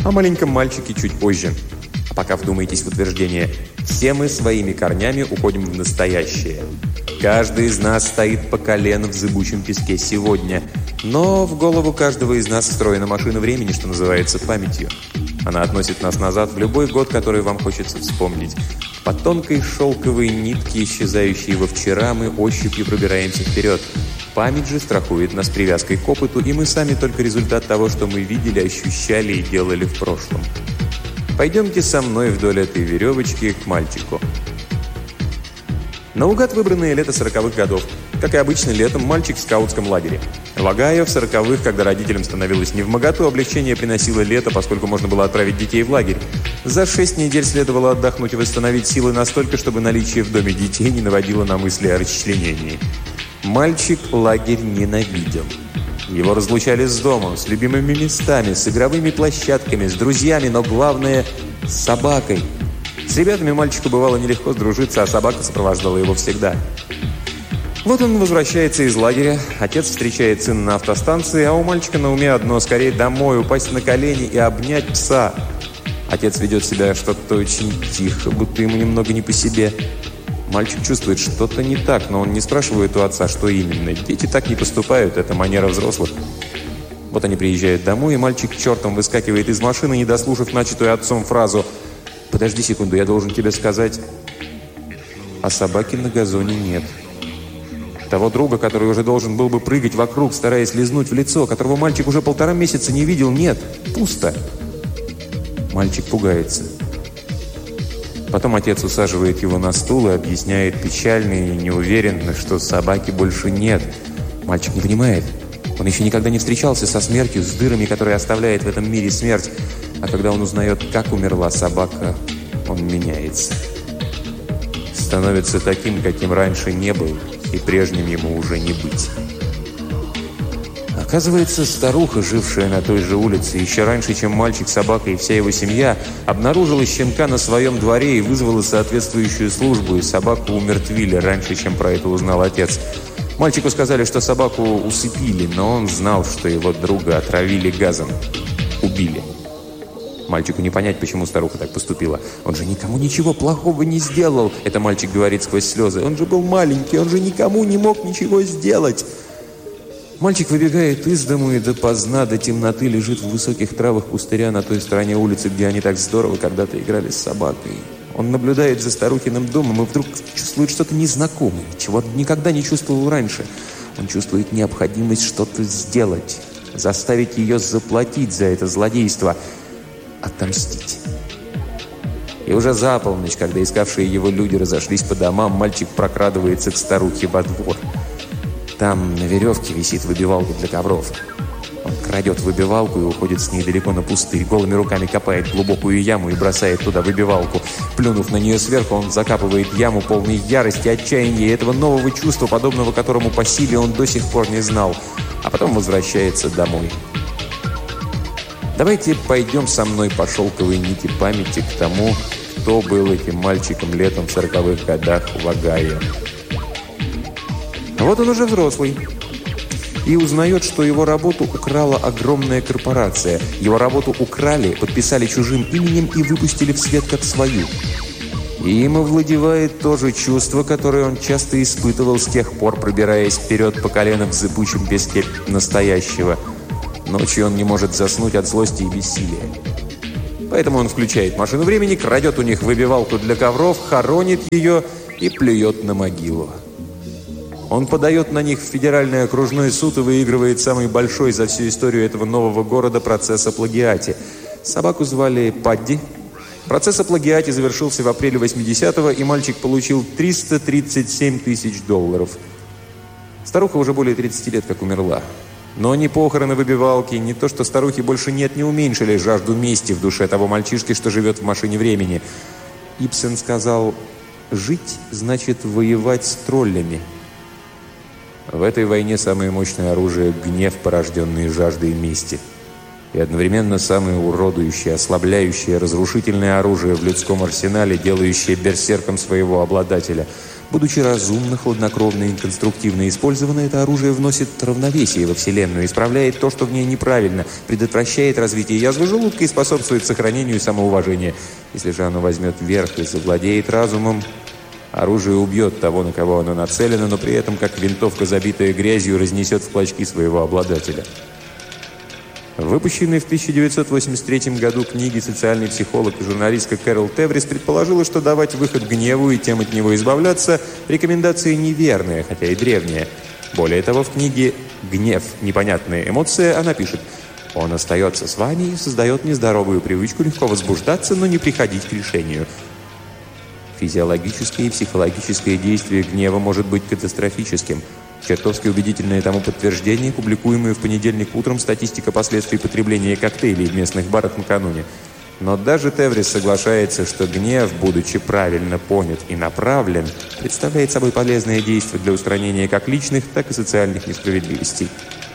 О маленьком мальчике чуть позже. А пока вдумайтесь в утверждение. Все мы своими корнями уходим в настоящее. Каждый из нас стоит по колено в зыбучем песке сегодня. Но в голову каждого из нас встроена машина времени, что называется памятью. Она относит нас назад в любой год, который вам хочется вспомнить. По тонкой шелковой нитке, исчезающей во вчера, мы ощупью пробираемся вперед. Память же страхует нас привязкой к опыту, и мы сами только результат того, что мы видели, ощущали и делали в прошлом. Пойдемте со мной вдоль этой веревочки к мальчику. Наугад выбранное лето 40-х годов. Как и обычно летом, мальчик в скаутском лагере. В Огайо в 40-х, когда родителям становилось невмоготу, облегчение приносило лето, поскольку можно было отправить детей в лагерь. За 6 недель следовало отдохнуть и восстановить силы настолько, чтобы наличие в доме детей не наводило на мысли о расчленении. Мальчик лагерь ненавидел. Его разлучали с домом, с любимыми местами, с игровыми площадками, с друзьями, но главное – с собакой. С ребятами мальчику бывало нелегко сдружиться, а собака сопровождала его всегда. Вот он возвращается из лагеря, отец встречает сына на автостанции, а у мальчика на уме одно – скорее домой, упасть на колени и обнять пса. Отец ведет себя что-то очень тихо, будто ему немного не по себе. Мальчик чувствует, что-то не так, но он не спрашивает у отца, что именно. Дети так не поступают, это манера взрослых. Вот они приезжают домой, и мальчик чертом выскакивает из машины, не дослушав начатую отцом фразу «Подожди секунду, я должен тебе сказать». А собаки на газоне нет. Того друга, который уже должен был бы прыгать вокруг, стараясь лизнуть в лицо, которого мальчик уже 1,5 месяца не видел, нет, пусто. Мальчик пугается. Потом отец усаживает его на стул и объясняет печально и неуверенно, что собаки больше нет. Мальчик не понимает. Он еще никогда не встречался со смертью, с дырами, которые оставляет в этом мире смерть. А когда он узнает, как умерла собака, он меняется. Становится таким, каким раньше не был, и прежним ему уже не быть. Оказывается, старуха, жившая на той же улице, еще раньше, чем мальчик, собака и вся его семья, обнаружила щенка на своем дворе и вызвала соответствующую службу, и собаку умертвили раньше, чем про это узнал отец. Мальчику сказали, что собаку усыпили, но он знал, что его друга отравили газом. Убили. Мальчику не понять, почему старуха так поступила. Он же никому ничего плохого не сделал, это мальчик говорит сквозь слезы. Он же был маленький, он же никому не мог ничего сделать. Мальчик выбегает из дому и допоздна, до темноты лежит в высоких травах пустыря на той стороне улицы, где они так здорово когда-то играли с собакой. Он наблюдает за старухиным домом и вдруг чувствует что-то незнакомое, чего никогда не чувствовал раньше. Он чувствует необходимость что-то сделать, заставить ее заплатить за это злодейство, отомстить. И уже за полночь, когда искавшие его люди разошлись по домам, мальчик прокрадывается к старухе во двор. Там на веревке висит выбивалка для ковров. Он крадет выбивалку и уходит с ней далеко на пустырь. Голыми руками копает глубокую яму и бросает туда выбивалку. Плюнув на нее сверху, он закапывает яму полной ярости, отчаяния и этого нового чувства, подобного которому по силе он до сих пор не знал. А потом возвращается домой. Давайте пойдем со мной по шелковой нити памяти к тому, кто был этим мальчиком летом в 40-х годах в Огайо. Вот он уже взрослый и узнает, что его работу украла огромная корпорация. Его работу украли, подписали чужим именем и выпустили в свет как свою. И им овладевает то же чувство, которое он часто испытывал с тех пор, пробираясь вперед по колено в зыбучем песке настоящего. Ночью он не может заснуть от злости и бессилия. Поэтому он включает машину времени, крадет у них выбивалку для ковров, хоронит ее и плюет на могилу. Он подает на них в Федеральный окружной суд и выигрывает самый большой за всю историю этого нового города процесс о плагиате. Собаку звали Падди. Процесс о плагиате завершился в апреле 80-го, и мальчик получил $337 тысяч. Старуха уже более 30 лет как умерла. Но ни похороны выбивалки, ни то, что старухи больше нет, не уменьшили жажду мести в душе того мальчишки, что живет в машине времени. Ибсен сказал: «Жить значит воевать с троллями». В этой войне самое мощное оружие – гнев, порожденный жаждой мести. И одновременно самое уродующее, ослабляющее, разрушительное оружие в людском арсенале, делающее берсерком своего обладателя. Будучи разумно, хладнокровно и конструктивно использовано, это оружие вносит равновесие во Вселенную, исправляет то, что в ней неправильно, предотвращает развитие язвы желудка и способствует сохранению самоуважения. Если же оно возьмет верх и завладеет разумом, оружие убьет того, на кого оно нацелено, но при этом, как винтовка, забитая грязью, разнесет в клочки своего обладателя. В выпущенной в 1983 году книге социальный психолог и журналистка Кэрол Теврис предположила, что давать выход гневу и тем от него избавляться – рекомендация неверная, хотя и древняя. Более того, в книге «Гнев. Непонятная эмоция» она пишет: «Он остается с вами и создает нездоровую привычку легко возбуждаться, но не приходить к решению». Физиологическое и психологическое действие гнева может быть катастрофическим. Чертовски убедительное тому подтверждение, публикуемое в понедельник утром статистика последствий потребления коктейлей в местных барах накануне. Но даже Теврис соглашается, что гнев, будучи правильно понят и направлен, представляет собой полезное действие для устранения как личных, так и социальных несправедливостей.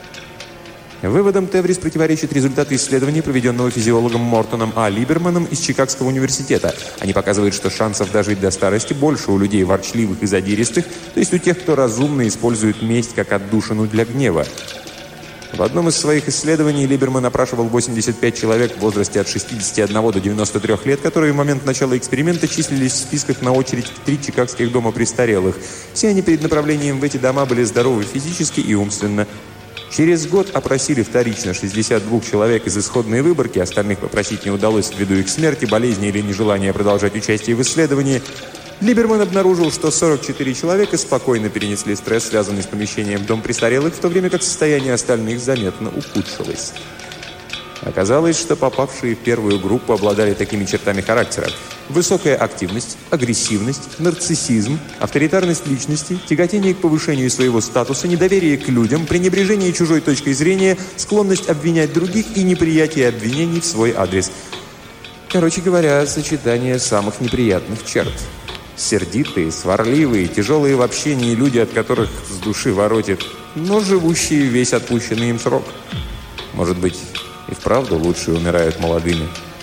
Выводам Теврис противоречат результаты исследования, проведенного физиологом Мортоном А. Либерманом из Чикагского университета. Они показывают, что шансов дожить до старости больше у людей ворчливых и задиристых, то есть у тех, кто разумно использует месть как отдушину для гнева. В одном из своих исследований Либерман опрашивал 85 человек в возрасте от 61 до 93 лет, которые в момент начала эксперимента числились в списках на очередь в 3 чикагских дома престарелых. Все они перед направлением в эти дома были здоровы физически и умственно. Через год опросили вторично 62 человек из исходной выборки, остальных попросить не удалось ввиду их смерти, болезни или нежелания продолжать участие в исследовании. Либерман обнаружил, что 44 человека спокойно перенесли стресс, связанный с помещением в дом престарелых, в то время как состояние остальных заметно ухудшилось. Оказалось, что попавшие в первую группу обладали такими чертами характера: высокая активность, агрессивность, нарциссизм, авторитарность личности, тяготение к повышению своего статуса, недоверие к людям, пренебрежение чужой точкой зрения, склонность обвинять других и неприятие обвинений в свой адрес. Короче говоря, сочетание самых неприятных черт. Сердитые, сварливые, тяжелые в общении люди, от которых с души воротит, но живущие весь отпущенный им срок. Может быть, и вправду лучше умирают молодыми.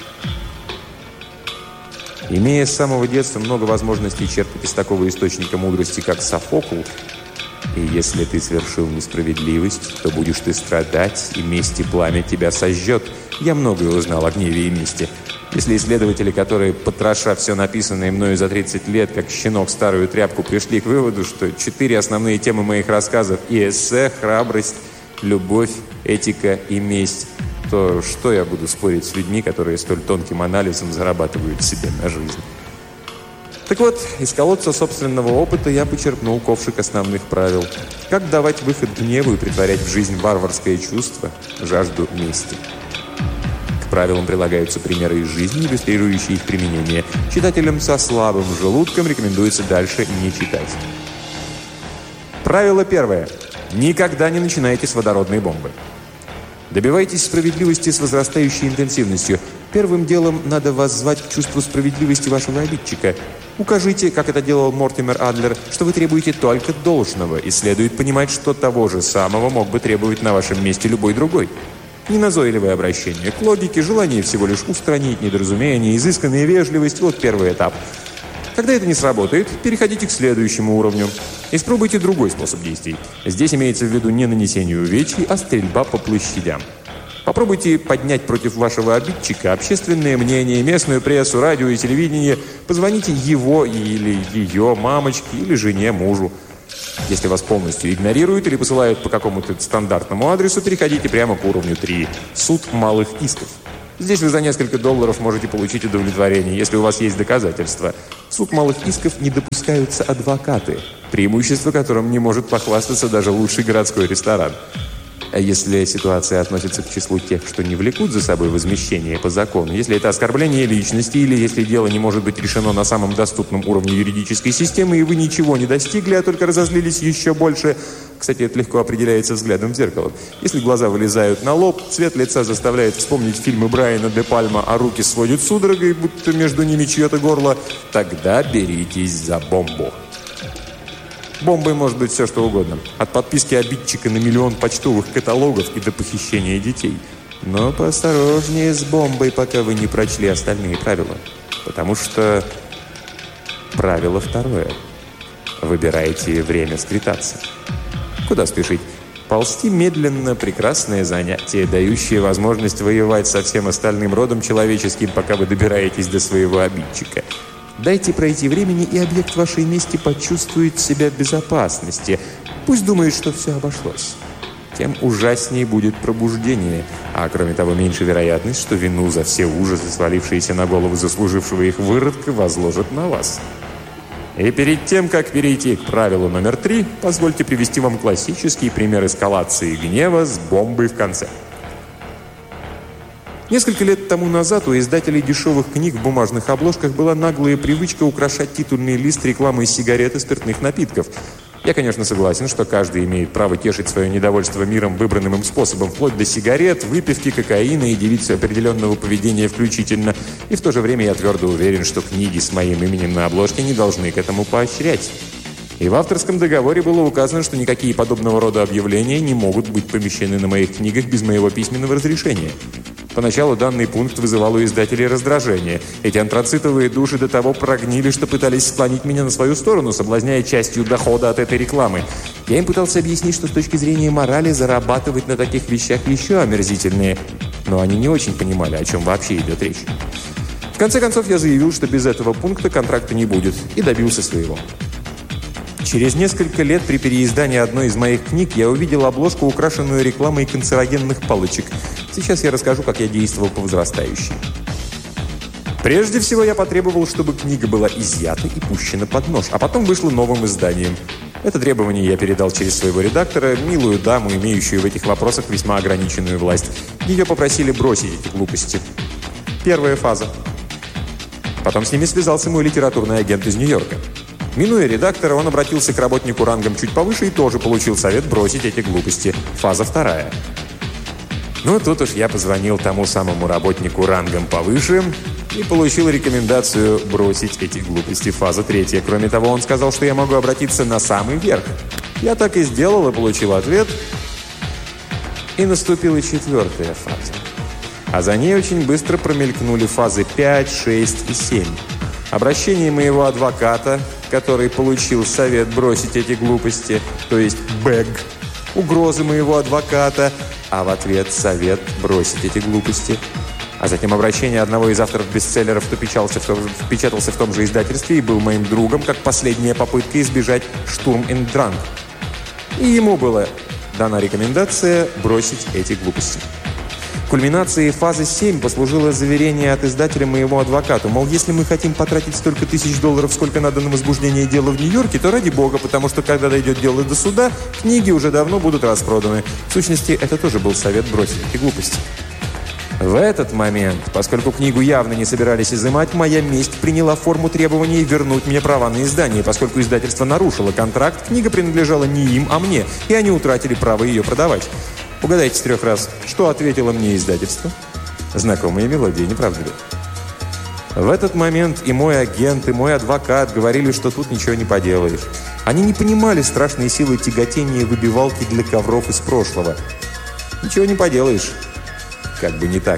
Имея с самого детства много возможностей черпать из такого источника мудрости, как Софокл, и если ты совершил несправедливость, то будешь ты страдать, и месть и пламя тебя сожжет. Я многое узнал о гневе и мести. Если исследователи, которые, потроша все написанное мною за 30 лет, как щенок старую тряпку, пришли к выводу, что 4 основные темы моих рассказов и эссе – храбрость, любовь, этика и месть, то что я буду спорить с людьми, которые столь тонким анализом зарабатывают себе на жизнь? Так вот, из колодца собственного опыта я почерпнул ковшик основных правил. Как давать выход гневу и претворять в жизнь варварское чувство, жажду мести. К правилам прилагаются примеры из жизни, иллюстрирующие их применение. Читателям со слабым желудком рекомендуется дальше не читать. Правило первое. Никогда не начинайте с водородной бомбы. Добивайтесь справедливости с возрастающей интенсивностью. Первым делом надо воззвать к чувству справедливости вашего обидчика. Укажите, как это делал Мортимер Адлер, что вы требуете только должного, и следует понимать, что того же самого мог бы требовать на вашем месте любой другой. Неназойливое обращение к логике, желание всего лишь устранить недоразумение, изысканная вежливость – вот первый этап. Когда это не сработает, переходите к следующему уровню. Испробуйте другой способ действий. Здесь имеется в виду не нанесение увечий, а стрельба по площадям. Попробуйте поднять против вашего обидчика общественное мнение, местную прессу, радио и телевидение. Позвоните его или ее мамочке или жене, мужу. Если вас полностью игнорируют или посылают по какому-то стандартному адресу, переходите прямо к уровню 3 – суд малых исков. Здесь вы за несколько долларов можете получить удовлетворение, если у вас есть доказательства. В суд малых исков не допускаются адвокаты, преимущество которым не может похвастаться даже лучший городской ресторан. А если ситуация относится к числу тех, что не влекут за собой возмещение по закону, если это оскорбление личности или если дело не может быть решено на самом доступном уровне юридической системы, и вы ничего не достигли, а только разозлились еще больше. Кстати, это легко определяется взглядом в зеркало. Если глаза вылезают на лоб, цвет лица заставляет вспомнить фильмы Брайана де Пальма, а руки сводят судорогой, будто между ними чье-то горло, тогда беритесь за бомбу. Бомбой может быть все, что угодно. От подписки обидчика на 1 миллион почтовых каталогов и до похищения детей. Но поосторожнее с бомбой, пока вы не прочли остальные правила. Потому что правило второе. Выбирайте время скритаться. Куда спешить? Ползти медленно – прекрасное занятие, дающее возможность воевать со всем остальным родом человеческим, пока вы добираетесь до своего обидчика. Дайте пройти времени, и объект вашей мести почувствует себя в безопасности. Пусть думает, что все обошлось. Тем ужаснее будет пробуждение, а кроме того, меньше вероятность, что вину за все ужасы, свалившиеся на голову заслужившего их выродка, возложат на вас. И перед тем, как перейти к правилу номер 3, позвольте привести вам классический пример эскалации гнева с бомбой в конце. Несколько лет тому назад у издателей дешевых книг в бумажных обложках была наглая привычка украшать титульный лист рекламой сигарет и спиртных напитков. Я, конечно, согласен, что каждый имеет право тешить свое недовольство миром выбранным им способом, вплоть до сигарет, выпивки, кокаина и девиц определенного поведения включительно. И в то же время я твердо уверен, что книги с моим именем на обложке не должны к этому поощрять. И в авторском договоре было указано, что никакие подобного рода объявления не могут быть помещены на моих книгах без моего письменного разрешения. Поначалу данный пункт вызывал у издателей раздражение. Эти антрацитовые души до того прогнили, что пытались склонить меня на свою сторону, соблазняя частью дохода от этой рекламы. Я им пытался объяснить, что с точки зрения морали зарабатывать на таких вещах еще омерзительнее. Но они не очень понимали, о чем вообще идет речь. В конце концов, я заявил, что без этого пункта контракта не будет, и добился своего. Через несколько лет при переиздании одной из моих книг я увидел обложку, украшенную рекламой канцерогенных палочек. Сейчас я расскажу, как я действовал по возрастающей. Прежде всего, я потребовал, чтобы книга была изъята и пущена под нож, а потом вышла новым изданием. Это требование я передал через своего редактора, милую даму, имеющую в этих вопросах весьма ограниченную власть. Ее попросили бросить эти глупости. Первая фаза. Потом с ними связался мой литературный агент из Нью-Йорка. Минуя редактора, он обратился к работнику рангом чуть повыше и тоже получил совет бросить эти глупости. Фаза вторая. Ну, тут уж я позвонил тому самому работнику рангом повыше и получил рекомендацию бросить эти глупости. Фаза третья. Кроме того, он сказал, что я могу обратиться на самый верх. Я так и сделал и получил ответ. И наступила четвертая фаза. А за ней очень быстро промелькнули фазы 5, 6 и 7. Обращение моего адвоката, который получил совет бросить эти глупости, то есть бэг, угрозы моего адвоката, а в ответ совет бросить эти глупости. А затем обращение одного из авторов бестселлеров, кто впечатался в том же издательстве и был моим другом, как последняя попытка избежать «Штурм энд Дранг». И ему была дана рекомендация бросить эти глупости. Кульминацией фазы 7 послужило заверение от издателя моему адвокату, мол, если мы хотим потратить столько тысяч долларов, сколько надо на возбуждение дела в Нью-Йорке, то ради бога, потому что когда дойдет дело до суда, книги уже давно будут распроданы. В сущности, это тоже был совет бросить эти глупости. В этот момент, поскольку книгу явно не собирались изымать, моя месть приняла форму требования вернуть мне права на издание. Поскольку издательство нарушило контракт, книга принадлежала не им, а мне, и они утратили право ее продавать. Угадайте с 3 раз, что ответило мне издательство? Знакомые мелодии, не правда ли? В этот момент и мой агент, и мой адвокат говорили, что тут ничего не поделаешь. Они не понимали страшной силы тяготения выбивалки для ковров из прошлого. Ничего не поделаешь. Как бы не так.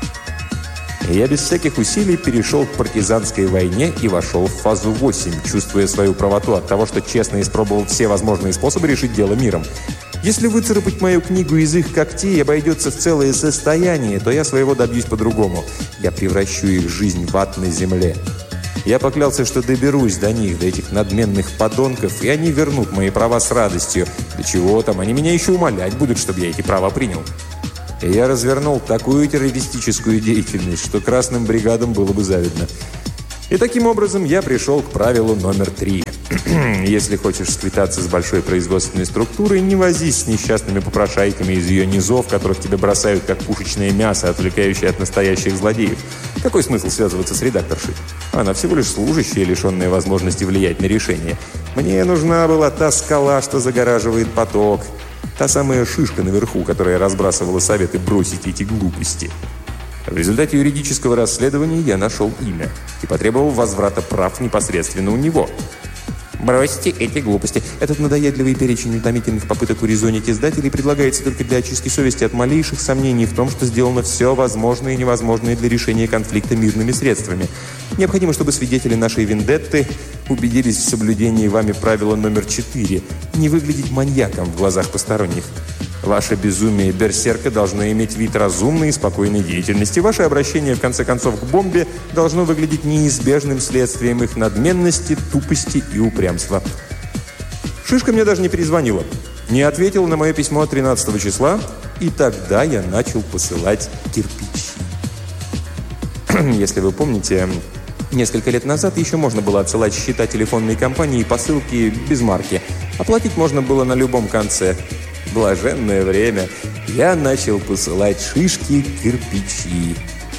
И я без всяких усилий перешел к партизанской войне и вошел в фазу 8, чувствуя свою правоту от того, что честно испробовал все возможные способы решить дело миром. Если выцарапать мою книгу из их когтей обойдется в целое состояние, то я своего добьюсь по-другому. Я превращу их жизнь в ад на земле. Я поклялся, что доберусь до них, до этих надменных подонков, и они вернут мои права с радостью. Да чего там, они меня еще умолять будут, чтобы я эти права принял. И я развернул такую террористическую деятельность, что красным бригадам было бы завидно. И таким образом я пришел к правилу номер 3. Если хочешь сквитаться с большой производственной структурой, не возись с несчастными попрошайками из ее низов, которых тебе бросают как пушечное мясо, отвлекающее от настоящих злодеев. Какой смысл связываться с редакторшей? Она всего лишь служащая, лишенная возможности влиять на решение. Мне нужна была та скала, что загораживает поток. Та самая шишка наверху, которая разбрасывала советы бросить эти глупости. В результате юридического расследования я нашел имя и потребовал возврата прав непосредственно у него. Бросьте эти глупости. Этот надоедливый перечень утомительных попыток урезонить издателей предлагается только для очистки совести от малейших сомнений в том, что сделано все возможное и невозможное для решения конфликта мирными средствами. Необходимо, чтобы свидетели нашей вендетты убедились в соблюдении вами правила номер 4 – не выглядеть маньяком в глазах посторонних. Ваше безумие берсерка должно иметь вид разумной и спокойной деятельности. Ваше обращение, в конце концов, к бомбе должно выглядеть неизбежным следствием их надменности, тупости и упрямства. Шишка мне даже не перезвонила, не ответила на мое письмо 13 числа, и тогда я начал посылать кирпичи. Если вы помните, несколько лет назад еще можно было отсылать счета телефонной компании и посылки без марки. Оплатить можно было на любом конце. Блаженное время. Я начал посылать шишки кирпичи.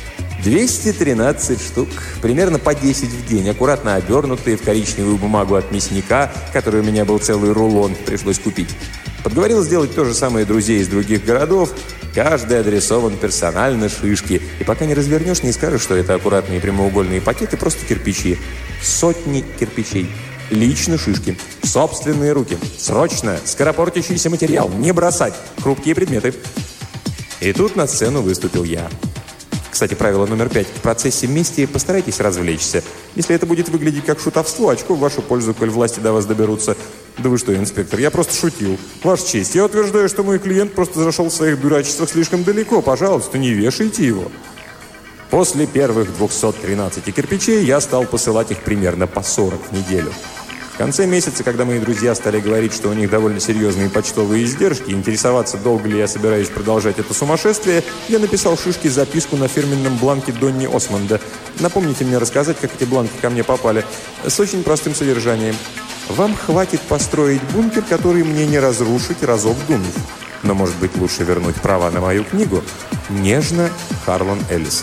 213 штук, примерно по 10 в день, аккуратно обернутые в коричневую бумагу от мясника, который у меня был целый рулон, пришлось купить. Подговорил сделать то же самое друзей из других городов. Каждый адресован персонально шишки. И пока не развернешь, не скажешь, что это аккуратные прямоугольные пакеты, просто кирпичи. Сотни кирпичей. Лично шишки. Собственные руки. Срочно. Скоропортящийся материал. Не бросать. Хрупкие предметы. И тут на сцену выступил я. Кстати, правило номер 5. В процессе мести постарайтесь развлечься. Если это будет выглядеть как шутовство, очко в вашу пользу, коль власти до вас доберутся. Да вы что, инспектор, я просто шутил. Ваша честь, я утверждаю, что мой клиент просто зашел в своих дурачествах слишком далеко. Пожалуйста, не вешайте его. После первых 213 кирпичей я стал посылать их примерно по 40 в неделю. В конце месяца, когда мои друзья стали говорить, что у них довольно серьезные почтовые издержки, и интересоваться, долго ли я собираюсь продолжать это сумасшествие, я написал шишке записку на фирменном бланке Донни Осмонда. Напомните мне рассказать, как эти бланки ко мне попали. С очень простым содержанием. Вам хватит построить бункер, который мне не разрушить, разок думав. Но, может быть, лучше вернуть права на мою книгу? Нежно, Харлан Эллисон.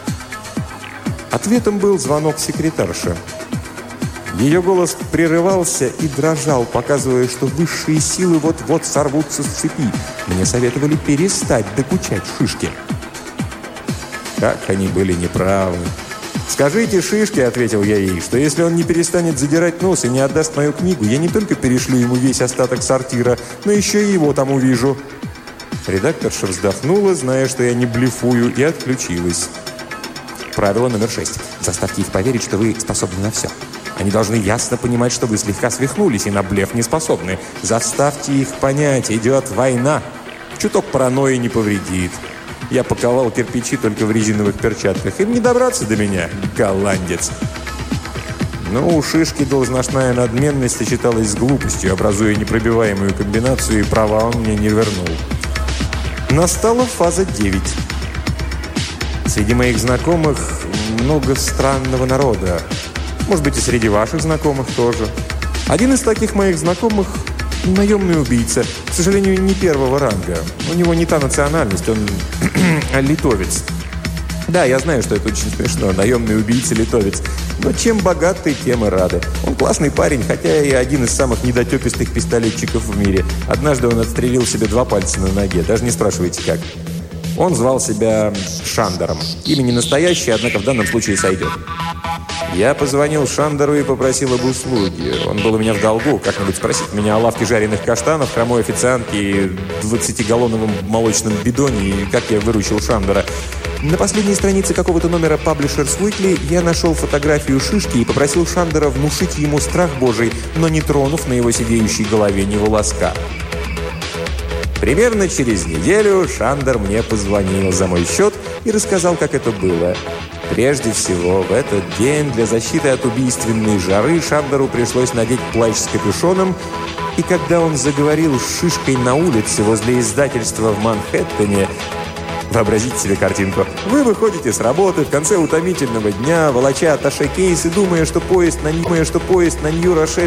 Ответом был звонок секретарши. Ее голос прерывался и дрожал, показывая, что высшие силы вот-вот сорвутся с цепи. Мне советовали перестать докучать шишке. Как они были неправы. «Скажите шишке, — ответил я ей, — что если он не перестанет задирать нос и не отдаст мою книгу, я не только перешлю ему весь остаток сортира, но еще и его там увижу». Редакторша вздохнула, зная, что я не блефую, и отключилась. Правило номер 6. Заставьте их поверить, что вы способны на все. Они должны ясно понимать, что вы слегка свихнулись и на блеф не способны. Заставьте их понять, идет война. Чуток паранойи не повредит. Я паковал кирпичи только в резиновых перчатках. Им не добраться до меня, голландец. Но у шишки должностная надменность сочеталась с глупостью, образуя непробиваемую комбинацию, и права он мне не вернул. Настала фаза 9. Среди моих знакомых много странного народа. Может быть, и среди ваших знакомых тоже. Один из таких моих знакомых – наемный убийца. К сожалению, не первого ранга. У него не та национальность, он литовец. Да, я знаю, что это очень смешно. Наемный убийца-литовец. Но чем богаты, тем и рады. Он классный парень, хотя и один из самых недотепистых пистолетчиков в мире. Однажды он отстрелил себе 2 пальца на ноге. Даже не спрашивайте, как. Он звал себя Шандером. Имя не настоящее, однако в данном случае сойдет. Я позвонил Шандеру и попросил об услуге. Он был у меня в долгу. Как-нибудь спросить меня о лавке жареных каштанов, хромой официантке и 20-галлоновом молочном бидоне, и как я выручил Шандера. На последней странице какого-то номера Publishers Weekly я нашел фотографию шишки и попросил Шандера внушить ему страх Божий, но не тронув на его сидеющей голове ни волоска. Примерно через неделю Шандер мне позвонил за мой счет и рассказал, как это было. Прежде всего, в этот день для защиты от убийственной жары Шандеру пришлось надеть плащ с капюшоном, и когда он заговорил с шишкой на улице возле издательства в Манхэттене, вообразите себе картинку. Вы выходите с работы в конце утомительного дня, волоча атташе кейс и думая, что поезд на Нью-Роше